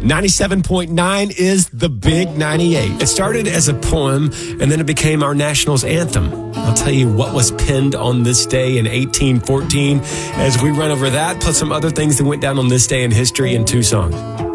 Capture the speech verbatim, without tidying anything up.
ninety-seven point nine is the Big ninety-eight. It started as a poem, and then it became our national's anthem. I'll tell you what was penned on this day in eighteen fourteen as we run over that, plus some other things that went down on this day in history in Tucson.